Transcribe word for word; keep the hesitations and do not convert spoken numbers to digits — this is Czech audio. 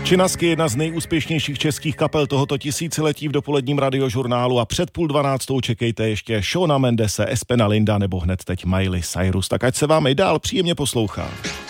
Činasky, jedna z nejúspěšnějších českých kapel tohoto tisíciletí v dopoledním radiožurnálu a před půl dvanáctou čekejte ještě Shawna Mendese, Espena Linda nebo hned teď Miley Cyrus. Tak ať se vám i dál příjemně poslouchá.